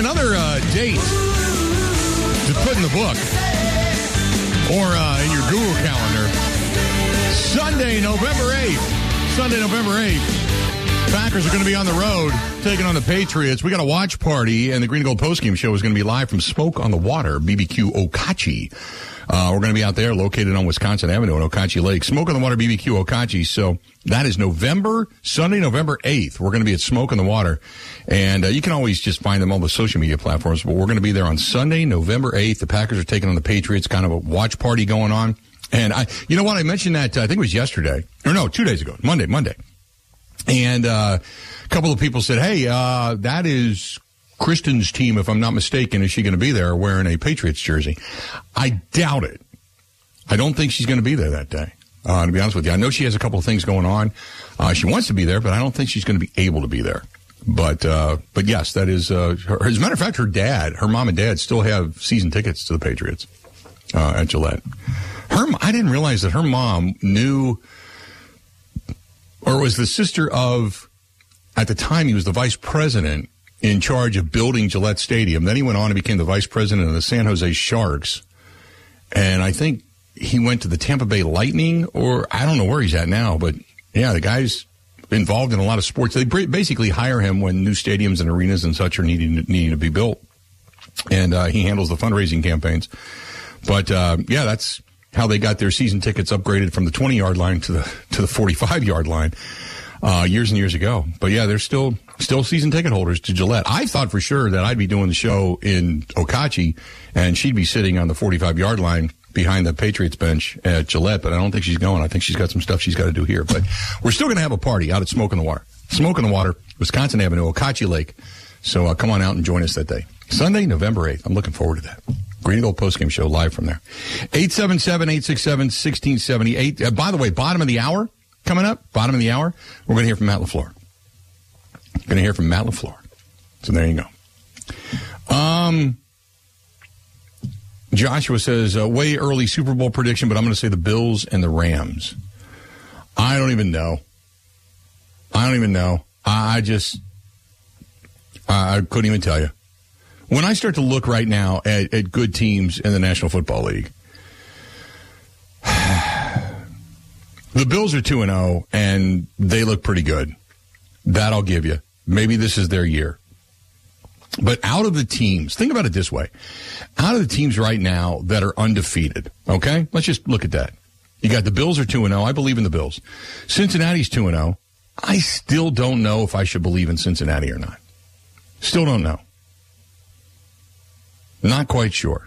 another date to put in the book or in your Google Calendar. Sunday, November 8th. Packers are going to be on the road taking on the Patriots. We got a watch party, and the Green and Gold postgame show is going to be live from Smoke on the Water, BBQ Okauchee. We're going to be out there located on Wisconsin Avenue in Okauchee Lake. Smoke on the Water, BBQ Okauchee. So that is Sunday, November 8th. We're going to be at Smoke on the Water. And you can always just find them on the social media platforms. But we're going to be there on Sunday, November 8th. The Packers are taking on the Patriots, kind of a watch party going on. And you know what? I mentioned that, I think it was yesterday. Or no, 2 days ago. Monday. And a couple of people said, hey, that is Kristen's team, if I'm not mistaken. Is she going to be there wearing a Patriots jersey? I doubt it. I don't think she's going to be there that day, to be honest with you. I know she has a couple of things going on. She wants to be there, but I don't think she's going to be able to be there. But yes, that is, as a matter of fact, her mom and dad still have season tickets to the Patriots at Gillette. I didn't realize that her mom knew, or was the sister of, at the time, he was the vice president in charge of building Gillette Stadium. Then he went on and became the vice president of the San Jose Sharks. And I think he went to the Tampa Bay Lightning, or I don't know where he's at now. But, yeah, the guy's involved in a lot of sports. They basically hire him when new stadiums and arenas and such are needing to be built. And he handles the fundraising campaigns. But, yeah, that's how they got their season tickets upgraded from the 20-yard line to the 45-yard line years and years ago. But, yeah, they're still season ticket holders to Gillette. I thought for sure that I'd be doing the show in Okauchee, and she'd be sitting on the 45-yard line behind the Patriots bench at Gillette, but I don't think she's going. I think she's got some stuff she's got to do here. But we're still going to have a party out at Smoke on the Water. Smoke on the Water, Wisconsin Avenue, Okauchee Lake. So come on out and join us that day. Sunday, November 8th. I'm looking forward to that. Green and Gold postgame show live from there. 877-867-1678. By the way, bottom of the hour coming up. Bottom of the hour, we're going to hear from Matt LaFleur. So there you go. Joshua says, way early Super Bowl prediction, but I'm going to say the Bills and the Rams. I don't even know. I couldn't even tell you. When I start to look right now at good teams in the National Football League, the Bills are 2-0, and they look pretty good. That I'll give you. Maybe this is their year. But out of the teams, think about it this way. Out of the teams right now that are undefeated, okay? Let's just look at that. You got the Bills are 2-0. I believe in the Bills. Cincinnati's 2-0. I still don't know if I should believe in Cincinnati or not. Still don't know. Not quite sure.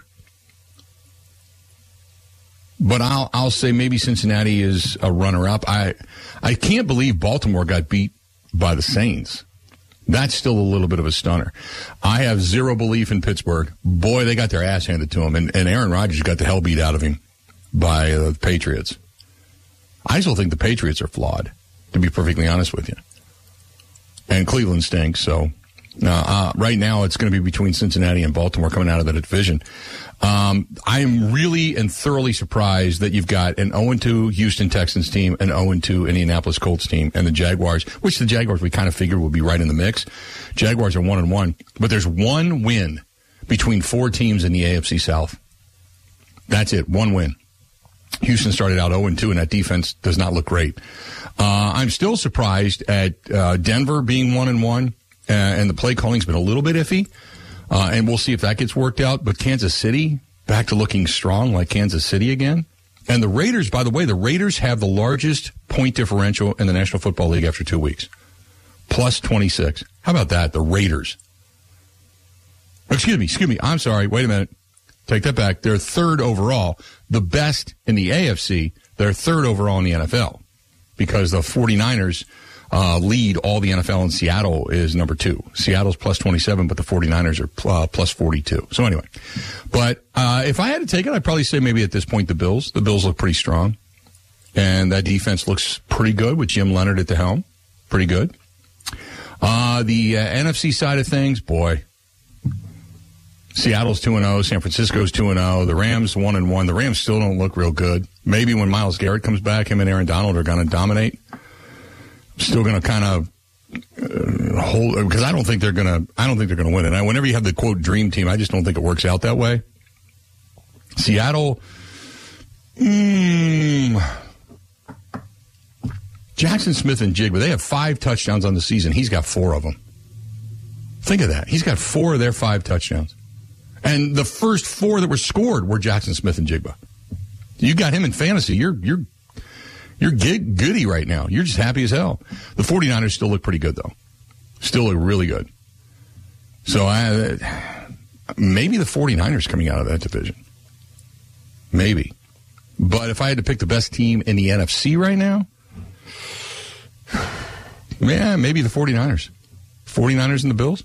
But I'll say maybe Cincinnati is a runner-up. I can't believe Baltimore got beat by the Saints. That's still a little bit of a stunner. I have zero belief in Pittsburgh. Boy, they got their ass handed to them, and Aaron Rodgers got the hell beat out of him by the Patriots. I still think the Patriots are flawed, to be perfectly honest with you. And Cleveland stinks, so right now it's going to be between Cincinnati and Baltimore coming out of that division. I am really and thoroughly surprised that you've got an 0-2 Houston Texans team, an 0-2 Indianapolis Colts team, and the Jaguars, which the Jaguars we kind of figured would be right in the mix. Jaguars are 1-1, but there's one win between four teams in the AFC South. That's it, one win. Houston started out 0-2, and that defense does not look great. I'm still surprised at Denver being 1-1, and the play calling's been a little bit iffy. And we'll see if that gets worked out. But Kansas City, back to looking strong like Kansas City again. And the Raiders, by the way, the Raiders have the largest point differential in the National Football League after 2 weeks. Plus 26. How about that? The Raiders. Excuse me. I'm sorry. Wait a minute. Take that back. They're third overall. The best in the AFC. They're third overall in the NFL. Because the 49ers lead all the NFL, and Seattle is number 2. Seattle's plus 27, but the 49ers are plus 42. So anyway, but if I had to take it, I'd probably say maybe at this point the Bills. The Bills look pretty strong, and that defense looks pretty good with Jim Leonard at the helm. Pretty good. The NFC side of things, boy, Seattle's 2-0, San Francisco's 2-0, the Rams 1-1. The Rams still don't look real good. Maybe when Myles Garrett comes back, him and Aaron Donald are going to dominate. Still going to kind of because I don't think they're gonna win it. And whenever you have the quote dream team, I just don't think it works out that way. Seattle, Jackson Smith and Jigba, they have 5 touchdowns on the season. He's got 4 of them. Think of that. He's got 4 of their 5 touchdowns. And the first 4 that were scored were Jackson Smith and Jigba. You got him in fantasy. You're goody right now. You're just happy as hell. The 49ers still look pretty good, though. Still look really good. So maybe the 49ers coming out of that division. Maybe. But if I had to pick the best team in the NFC right now, yeah, maybe the 49ers. 49ers and the Bills?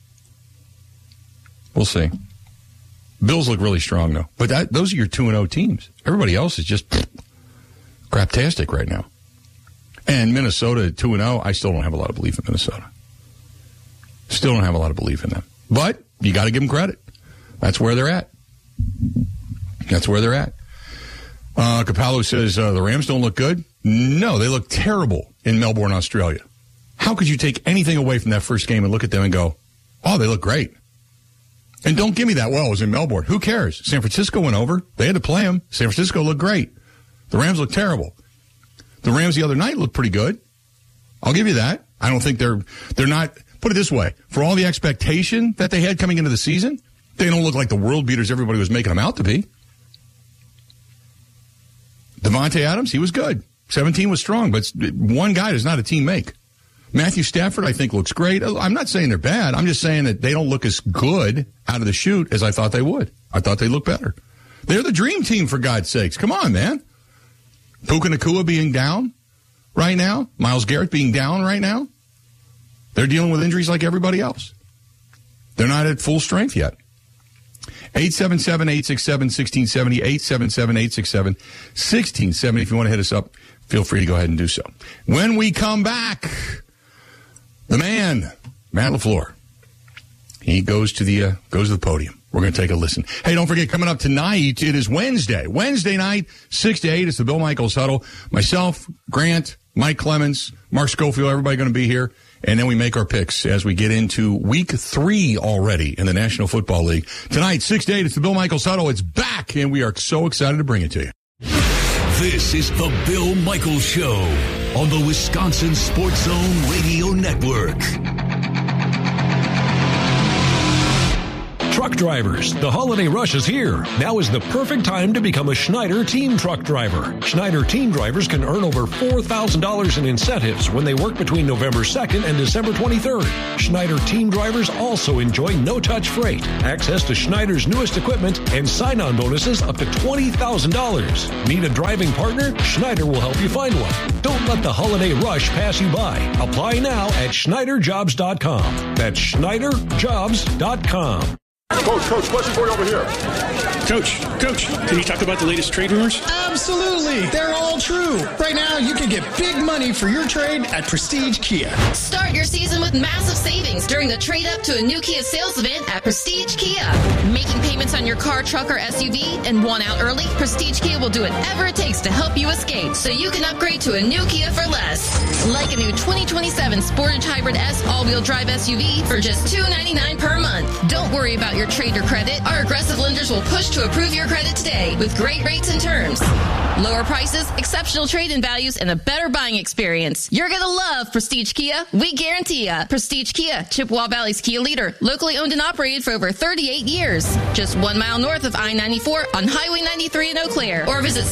We'll see. Bills look really strong, though. But those are your 2-0 teams. Everybody else is just craptastic right now. And Minnesota at 2-0, I still don't have a lot of belief in Minnesota. Still don't have a lot of belief in them. But you got to give them credit. That's where they're at. That's where they're at. Capallo says the Rams don't look good. No, they look terrible in Melbourne, Australia. How could you take anything away from that first game and look at them and go, oh, they look great? And don't give me that, well, it was in Melbourne. Who cares? San Francisco went over. They had to play them. San Francisco looked great. The Rams look terrible. The Rams the other night looked pretty good. I'll give you that. I don't think they're not, put it this way, for all the expectation that they had coming into the season, they don't look like the world beaters everybody was making them out to be. Devontae Adams, he was good. 17 was strong, but one guy does not a team make. Matthew Stafford, I think, looks great. I'm not saying they're bad. I'm just saying that they don't look as good out of the chute as I thought they would. I thought they looked better. They're the dream team, for God's sakes. Come on, man. Puka Nacua being down right now. Myles Garrett being down right now. They're dealing with injuries like everybody else. They're not at full strength yet. 877-867-1670, 877-867-1670. If you want to hit us up, feel free to go ahead and do so. When we come back, the man, Matt LaFleur, he goes to the podium. We're going to take a listen. Hey, don't forget, coming up tonight, it is Wednesday. Wednesday night, 6 to 8, it's the Bill Michaels Huddle. Myself, Grant, Mike Clemens, Mark Schofield, everybody going to be here. And then we make our picks as we get into week 3 already in the National Football League. Tonight, 6 to 8, it's the Bill Michaels Huddle. It's back, and we are so excited to bring it to you. This is the Bill Michaels Show on the Wisconsin Sports Zone Radio Network. Truck drivers, the holiday rush is here. Now is the perfect time to become a Schneider Team Truck Driver. Schneider Team Drivers can earn over $4,000 in incentives when they work between November 2nd and December 23rd. Schneider Team Drivers also enjoy no-touch freight, access to Schneider's newest equipment, and sign-on bonuses up to $20,000. Need a driving partner? Schneider will help you find one. Don't let the holiday rush pass you by. Apply now at SchneiderJobs.com. That's SchneiderJobs.com. Coach, question for you over here. Coach, can you talk about the latest trade rumors? Absolutely. They're all true. Right now, you can get big money for your trade at Prestige Kia. Start your season with massive savings during the trade up to a new Kia sales event at Prestige Kia. Making payments on your car, truck, or SUV and want out early? Prestige Kia will do whatever it takes to help you escape so you can upgrade to a new Kia for less. Like a new 2027 Sportage Hybrid S all-wheel drive SUV for just $299 per month. Don't worry about your trade or credit. Our aggressive lenders will push to approve your credit today with great rates and terms. Lower prices, exceptional trade-in values, and a better buying experience. You're going to love Prestige Kia. We guarantee ya. Prestige Kia, Chippewa Valley's Kia leader. Locally owned and operated for over 38 years. Just 1 mile north of I-94 on Highway 93 in Eau Claire. Or visit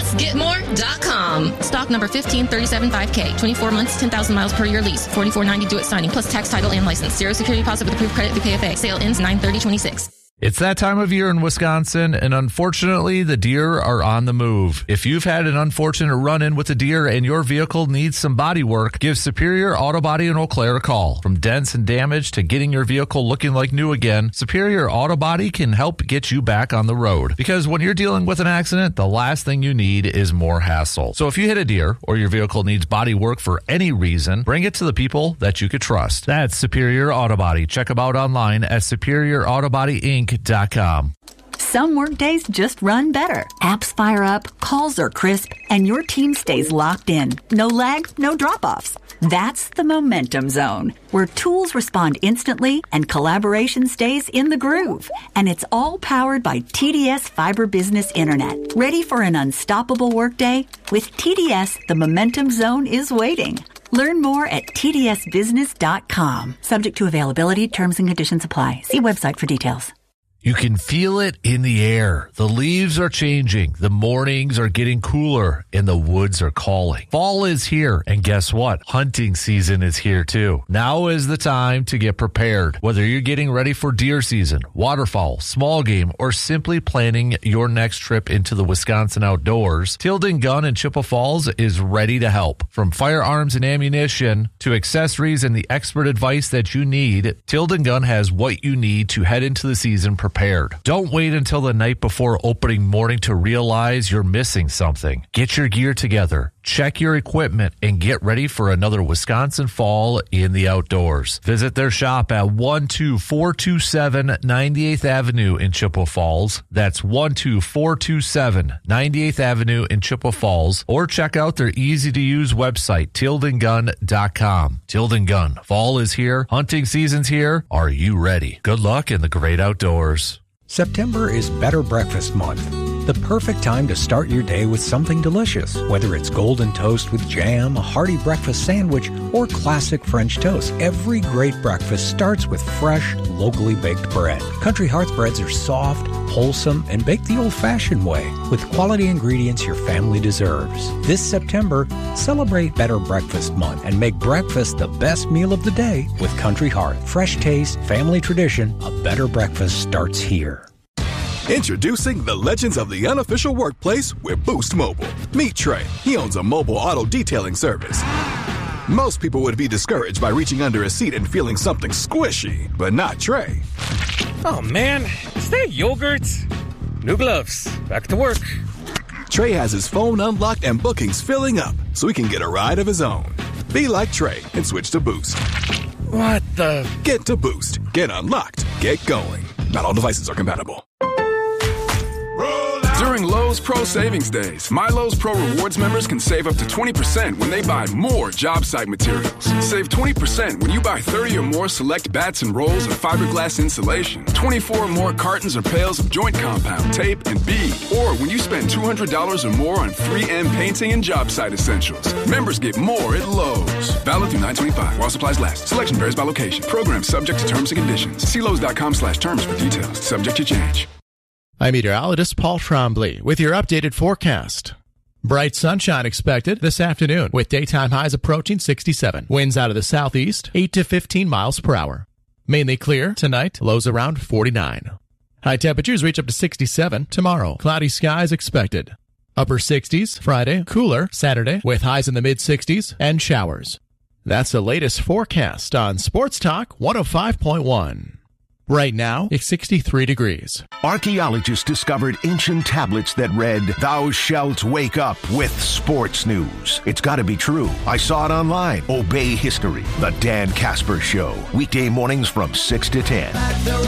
spendlessgetmore.com. Stock number 15375K. 24 months, 10,000 miles per year lease. $44.90 due at signing, plus tax, title, and license. Zero security deposit with approved credit through KFA. Sale ends 9/30/26. It's that time of year in Wisconsin, and unfortunately, the deer are on the move. If you've had an unfortunate run-in with a deer and your vehicle needs some body work, give Superior Auto Body in Eau Claire a call. From dents and damage to getting your vehicle looking like new again, Superior Auto Body can help get you back on the road. Because when you're dealing with an accident, the last thing you need is more hassle. So if you hit a deer or your vehicle needs body work for any reason, bring it to the people that you could trust. That's Superior Auto Body. Check them out online at superiorautobodyinc.com. some workdays just run better. Apps fire up, calls are crisp, and your team stays locked in. No lag, no drop-offs. That's the Momentum Zone, where tools respond instantly and collaboration stays in the groove. And it's all powered by TDS Fiber Business Internet. Ready for an unstoppable workday? With TDS, the Momentum Zone is waiting. Learn more at tdsbusiness.com. Subject to availability, terms and conditions apply. See website for details. You can feel it in the air. The leaves are changing. The mornings are getting cooler and the woods are calling. Fall is here. And guess what? Hunting season is here too. Now is the time to get prepared. Whether you're getting ready for deer season, waterfowl, small game, or simply planning your next trip into the Wisconsin outdoors, Tilden Gun in Chippewa Falls is ready to help. From firearms and ammunition to accessories and the expert advice that you need, Tilden Gun has what you need to head into the season prepared. Don't wait until the night before opening morning to realize you're missing something. Get your gear together, check your equipment, and get ready for another Wisconsin fall in the outdoors. Visit their shop at 12427 98th Avenue in Chippewa Falls. That's 12427 98th Avenue in Chippewa Falls. Or check out their easy-to-use website, tildengun.com. Tilden Gun. Fall is here. Hunting season's here. Are you ready? Good luck in the great outdoors. September is Better Breakfast Month. The perfect time to start your day with something delicious, whether it's golden toast with jam, a hearty breakfast sandwich, or classic French toast. Every great breakfast starts with fresh, locally baked bread. Country Hearth breads are soft, wholesome, and baked the old-fashioned way, with quality ingredients your family deserves. This September, celebrate Better Breakfast Month and make breakfast the best meal of the day with Country Hearth. Fresh taste, family tradition, a better breakfast starts here. Introducing the legends of the unofficial workplace with Boost Mobile. Meet Trey. He owns a mobile auto detailing service. Most people would be discouraged by reaching under a seat and feeling something squishy, but not Trey. Oh man, is that yogurt? New gloves. Back to work. Trey has his phone unlocked and bookings filling up, so he can get a ride of his own. Be like Trey and switch to Boost. What the? Get to Boost. Get unlocked. Get going. Not all devices are compatible. During Lowe's Pro Savings Days, My Lowe's Pro Rewards members can save up to 20% when they buy more job site materials. Save 20% when you buy 30 or more select bats and rolls of fiberglass insulation, 24 or more cartons or pails of joint compound, tape, and bead, or when you spend $200 or more on 3M painting and job site essentials. Members get more at Lowe's. Valid through 9/25 while supplies last. Selection varies by location. Program subject to terms and conditions. See Lowe's.com/terms for details. Subject to change. I'm meteorologist Paul Trombley with your updated forecast. Bright sunshine expected this afternoon with daytime highs approaching 67. Winds out of the southeast, 8 to 15 miles per hour. Mainly clear tonight, lows around 49. High temperatures reach up to 67 tomorrow. Cloudy skies expected. Upper 60s Friday, cooler Saturday with highs in the mid-60s and showers. That's the latest forecast on Sports Talk 105.1. Right now, it's 63 degrees. Archaeologists discovered ancient tablets that read, "Thou shalt wake up with sports news." It's got to be true. I saw it online. Obey history. The Dan Casper Show. Weekday mornings from 6 to 10.